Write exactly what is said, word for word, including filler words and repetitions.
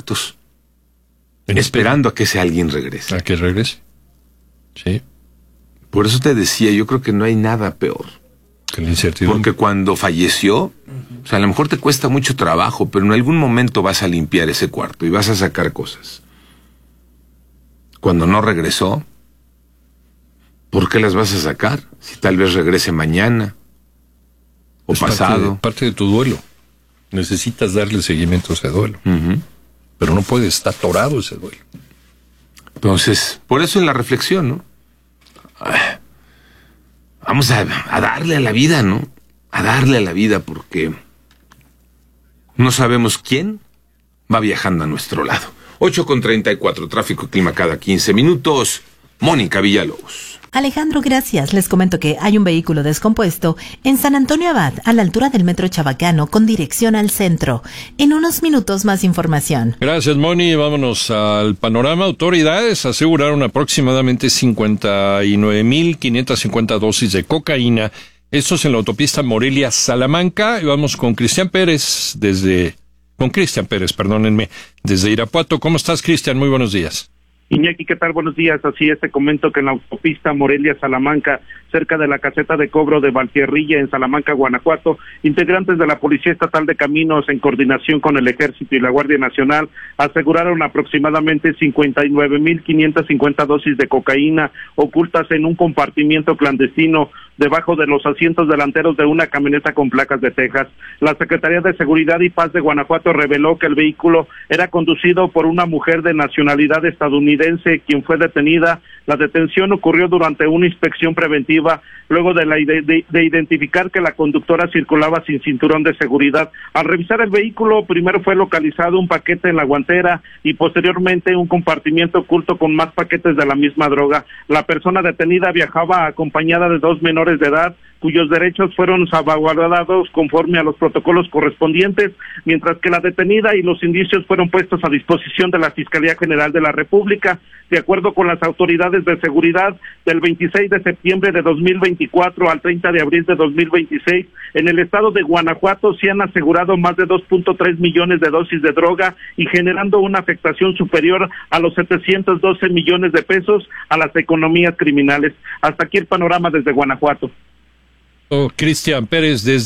actos, En esperando a que ese alguien regrese. A que regrese. Sí. Por eso te decía, yo creo que no hay nada peor. Que la incertidumbre. Porque cuando falleció, o sea, a lo mejor te cuesta mucho trabajo, pero en algún momento vas a limpiar ese cuarto y vas a sacar cosas. Cuando no regresó, ¿por qué las vas a sacar? Si tal vez regrese mañana o es pasado. Parte de, parte de tu duelo. Necesitas darle seguimiento a ese duelo. Uh-huh. Pero no puede estar atorado ese duelo. Entonces, por eso en la reflexión, ¿no? Vamos a, a darle a la vida, ¿no? A darle a la vida porque no sabemos quién va viajando a nuestro lado. ocho con treinta y cuatro, tráfico y clima cada quince minutos. Mónica Villalobos. Alejandro, gracias. Les comento que hay un vehículo descompuesto en San Antonio Abad, a la altura del Metro Chabacano, con dirección al centro. En unos minutos más información. Gracias, Moni. Vámonos al panorama. Autoridades aseguraron aproximadamente cincuenta y nueve mil quinientas cincuenta dosis de cocaína. Esto es en la autopista Morelia-Salamanca. Y vamos con Cristian Pérez desde... Con Cristian Pérez, perdónenme, desde Irapuato. ¿Cómo estás, Cristian? Muy buenos días. Iñaki, ¿qué tal? Buenos días. Así es, te comento que en la autopista Morelia-Salamanca, cerca de la caseta de cobro de Valtierrilla, en Salamanca, Guanajuato, integrantes de la Policía Estatal de Caminos, en coordinación con el Ejército y la Guardia Nacional, aseguraron aproximadamente cincuenta y nueve mil quinientas cincuenta dosis de cocaína ocultas en un compartimiento clandestino debajo de los asientos delanteros de una camioneta con placas de Texas. La Secretaría de Seguridad y Paz de Guanajuato reveló que el vehículo era conducido por una mujer de nacionalidad estadounidense, quien fue detenida. La detención ocurrió durante una inspección preventiva, luego de, la, de, de identificar que la conductora circulaba sin cinturón de seguridad. Al revisar el vehículo, primero fue localizado un paquete en la guantera y posteriormente un compartimiento oculto con más paquetes de la misma droga. La persona detenida viajaba acompañada de dos menores de edad, cuyos derechos fueron salvaguardados conforme a los protocolos correspondientes, mientras que la detenida y los indicios fueron puestos a disposición de la Fiscalía General de la República. De acuerdo con las autoridades de seguridad, del veintiséis de septiembre de dos mil veinticuatro al treinta de abril de dos mil veintiséis, en el estado de Guanajuato se han asegurado más de dos punto tres millones de dosis de droga y generando una afectación superior a los setecientos doce millones de pesos a las economías criminales. Hasta aquí el panorama desde Guanajuato. Oh, Cristian Pérez desde